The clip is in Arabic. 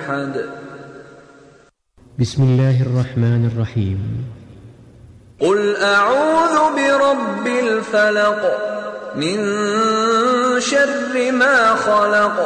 أحد. بسم الله الرحمن الرحيم. قل أعوذ برب الفلق من شر ما خلق